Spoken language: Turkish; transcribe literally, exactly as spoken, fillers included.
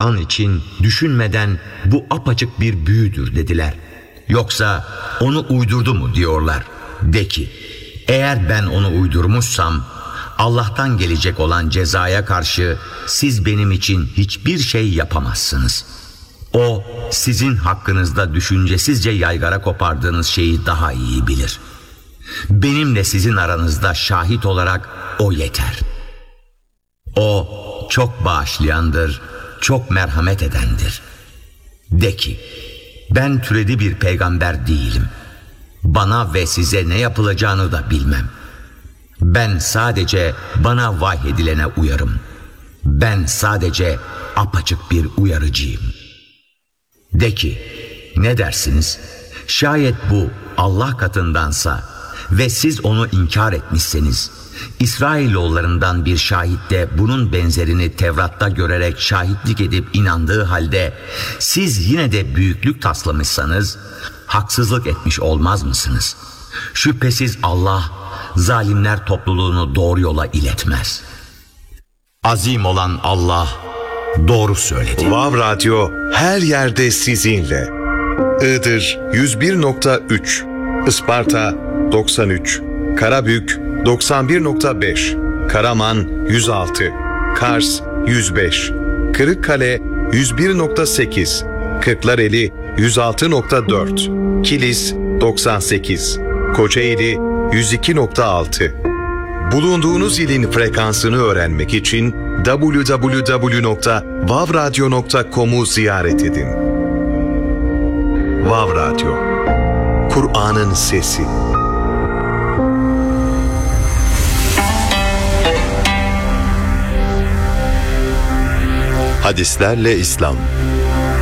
an için düşünmeden bu apaçık bir büyüdür dediler. Yoksa onu uydurdu mu diyorlar. De ki, eğer ben onu uydurmuşsam Allah'tan gelecek olan cezaya karşı siz benim için hiçbir şey yapamazsınız. O sizin hakkınızda düşüncesizce yaygara kopardığınız şeyi daha iyi bilir. Benimle sizin aranızda şahit olarak o yeter. O çok bağışlayandır, çok merhamet edendir. De ki, ben türedi bir peygamber değilim. Bana ve size ne yapılacağını da bilmem. Ben sadece bana vahyedilene uyarım. Ben sadece apaçık bir uyarıcıyım. De ki, ne dersiniz? Şayet bu Allah katındansa ve siz onu inkar etmişseniz, İsrailoğullarından bir şahit de bunun benzerini Tevrat'ta görerek şahitlik edip inandığı halde siz yine de büyüklük taslamışsanız haksızlık etmiş olmaz mısınız? Şüphesiz Allah zalimler topluluğunu doğru yola iletmez. Azim olan Allah doğru söyledi. Vav Radyo her yerde sizinle. Iğdır yüz bir nokta üç, Isparta doksan üç, Karabük doksan bir nokta beş, Karaman yüz altı, Kars yüz beş, Kırıkkale yüz bir nokta sekiz, Kırklareli yüz altı nokta dört, Kilis doksan sekiz, Kocaeli yüz iki nokta altı. Bulunduğunuz ilin frekansını öğrenmek için double-u double-u double-u nokta vav radyo nokta com'u ziyaret edin. Vav Radyo, Kur'an'ın sesi. Hadislerle İslam.